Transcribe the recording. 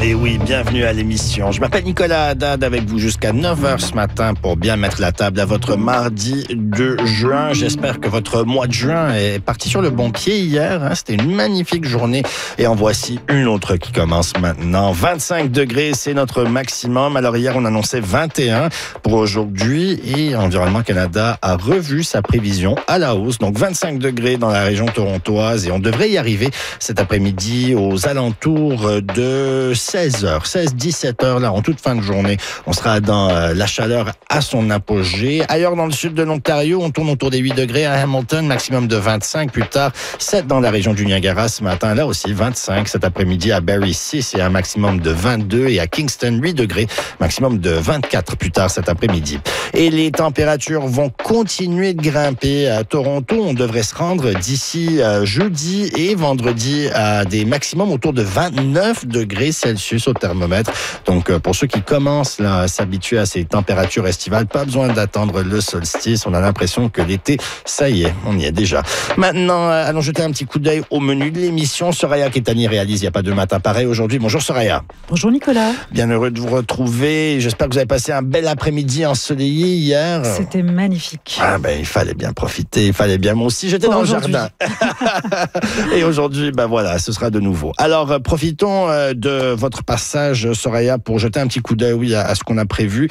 Et oui, bienvenue à l'émission. Je m'appelle Nicolas Haddad avec vous jusqu'à 9h ce matin pour bien mettre la table à votre mardi 2 juin. J'espère que votre mois de juin est parti sur le bon pied hier. C'était une magnifique journée et en voici une autre qui commence maintenant. 25 degrés, c'est notre maximum. Alors hier, on annonçait 21 pour aujourd'hui et Environnement Canada a revu sa prévision à la hausse. Donc 25 degrés dans la région torontoise et on devrait y arriver cet après-midi aux alentours de 16h, 16-17h, là, en toute fin de journée. On sera dans la chaleur à son apogée. Ailleurs, dans le sud de l'Ontario, on tourne autour des 8 degrés. À Hamilton, maximum de 25. Plus tard, 7 dans la région du Niagara ce matin. Là aussi, 25. Cet après-midi, à Barrie, 6 et un maximum de 22. Et à Kingston, 8 degrés, maximum de 24 plus tard cet après-midi. Et les températures vont continuer de grimper. À Toronto, on devrait se rendre d'ici jeudi et vendredi à des maximums autour de 29 degrés Celsius au thermomètre. Donc, pour ceux qui commencent là, à s'habituer à ces températures estivales, pas besoin d'attendre le solstice. On a l'impression que l'été, ça y est, on y est déjà. Maintenant, allons jeter un petit coup d'œil au menu de l'émission. Soraya Ketani réalise Il n'y a pas de matin pareil aujourd'hui. Bonjour Soraya. Bonjour Nicolas. Bien heureux de vous retrouver. J'espère que vous avez passé un bel après-midi ensoleillé hier. C'était magnifique. Ah ben, il fallait bien profiter. Il fallait bien. Moi aussi, j'étais dans le jardin. Et aujourd'hui, ben voilà, ce sera de nouveau. Alors, profitons de votre passage, Soraya, pour jeter un petit coup d'œil à ce qu'on a prévu.